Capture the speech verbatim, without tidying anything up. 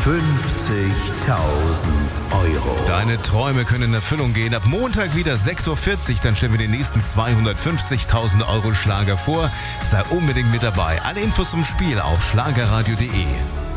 fünfzigtausend Euro. Deine Träume können in Erfüllung gehen. Ab Montag wieder sechs Uhr vierzig, dann stellen wir den nächsten zweihundertfünfzigtausend Euro Schlager vor. Sei unbedingt mit dabei. Alle Infos zum Spiel auf schlagerradio punkt de.